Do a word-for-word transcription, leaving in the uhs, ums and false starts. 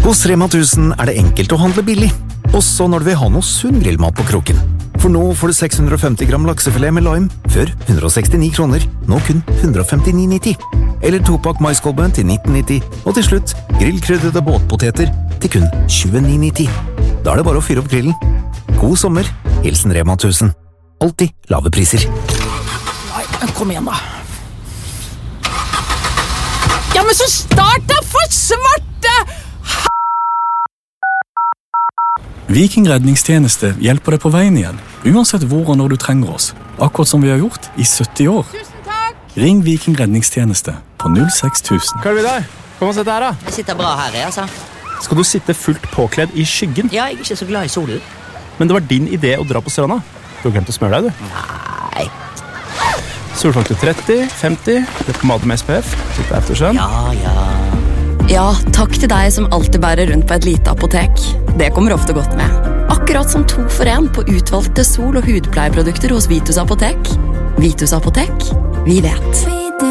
Hos Rema tusen er det enkelt å handle billig, også når du vil ha noe sunn grillmat på kroken. For nå får du seks hundre og femti gram laksefilet med lime, før hundre og sekstini kroner, nå kun hundre og femtini nitti. Eller topakk maiskolbe til nitten nitti, og til slutt grillkrydrede båtpoteter til kun tjueni nitti. Da er det bare å fyre opp grillen. God sommer, hilsen Rema tusen. Alltid lave priser. Nei, kom igjen da. Ja, men så start da for svarte! Viking redningstjeneste hjelper deg på veien igjen, uansett hvor og når du trenger oss. Akkurat som vi har gjort i sytti år. Tusen takk! Ring Viking redningstjeneste på null seks tusen. Hva er det der? Kom og sett her da. Jeg sitter bra her, jeg, altså. Skal du sitte fullt påkledd i skyggen? Ja, jeg er ikke så glad i solen. Men det var din idé å dra på stranda. Du har glemt å smøre deg, du. Nei. Solfaktor tretti, femti, leppepomade med S P F, litt aftersun. Ja, ja. Ja, takk til deg som alltid bærer rundt på et lite apotek. Det kommer ofte godt med. Akkurat som to for en på utvalgte sol- og hudpleieprodukter hos Vitus Apotek. Vitus Apotek, vi vet.